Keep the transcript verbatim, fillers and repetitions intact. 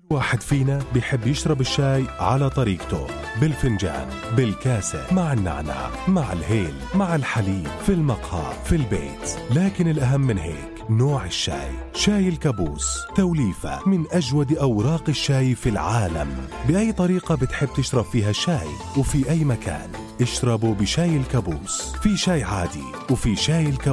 واحد فينا بيحب يشرب الشاي على طريقته، بالفنجان، بالكاسة، مع النعناع، مع الهيل، مع الحليب، في المقهى، في البيت. لكن الأهم من هيك نوع الشاي. شاي الكابوس توليفة من أجود أوراق الشاي في العالم. بأي طريقة بتحب تشرب فيها الشاي وفي أي مكان اشربوا بشاي الكابوس. في شاي عادي وفي شاي الكابوس.